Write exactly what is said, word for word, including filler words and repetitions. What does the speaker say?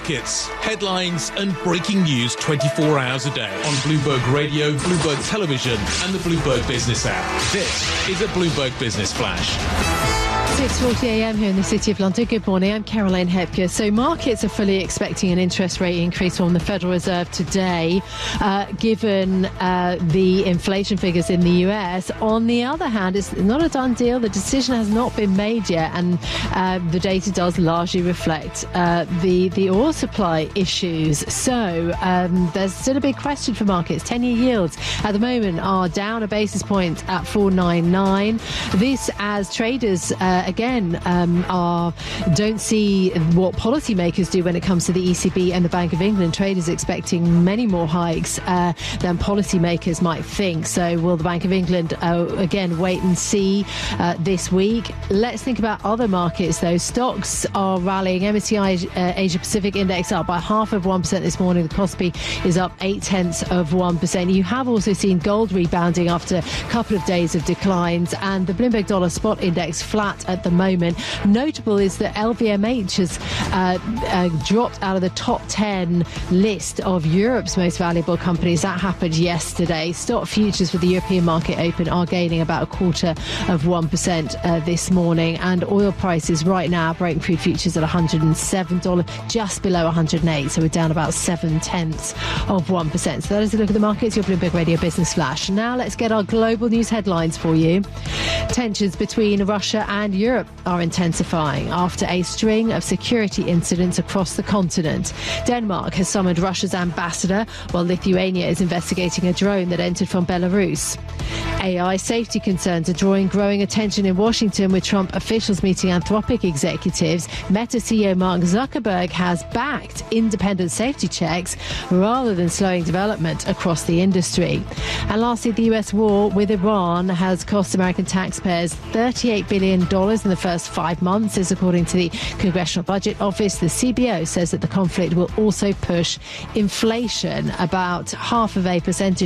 markets, headlines and breaking news twenty-four hours a day on Bloomberg Radio, Bloomberg Television and the Bloomberg Business app. This is a Bloomberg Business Flash. six forty a m here in the City of London. Good morning, I'm Caroline Hepker. So markets are fully expecting an interest rate increase from the Federal Reserve today, uh, given uh, the inflation figures in the U S. On the other hand, it's not a done deal. The decision has not been made yet, and uh, the data does largely reflect uh, the, the oil supply issues. So um, there's still a big question for markets. ten-year yields at the moment are down a basis point at four ninety-nine. This as traders uh, again, um, are don't see what policymakers do when it comes to the E C B and the Bank of England. Traders expecting many more hikes uh, than policymakers might think. So will the Bank of England, uh, again, wait and see uh, this week? Let's think about other markets, though. Stocks are rallying. M S C I uh, Asia Pacific Index up by half of one percent this morning. The Kospi is up eight tenths of one percent. You have also seen gold rebounding after a couple of days of declines, and the Bloomberg Dollar Spot Index flat at the moment. Notable is that L V M H has uh, uh, dropped out of the top ten list of Europe's most valuable companies. That happened yesterday. Stock futures for the European market open are gaining about a quarter of one percent uh, this morning, and oil prices right now, Brent crude futures at one hundred seven dollars, just below one hundred eight, so we're down about seven tenths of one percent. So that is a look at the markets, your Bloomberg Radio Business Flash. Now let's get our global news headlines for you. Tensions between Russia and Europe are intensifying after a string of security incidents across the continent. Denmark has summoned Russia's ambassador, while Lithuania is investigating a drone that entered from Belarus. A I safety concerns are drawing growing attention in Washington, with Trump officials meeting Anthropic executives. Meta C E O Mark Zuckerberg has backed independent safety checks rather than slowing development across the industry. And lastly, the U S war with Iran has cost American taxpayers thirty-eight billion dollars in the first five months, is according to the Congressional Budget Office. The C B O says that the conflict will also push inflation about half of a percentage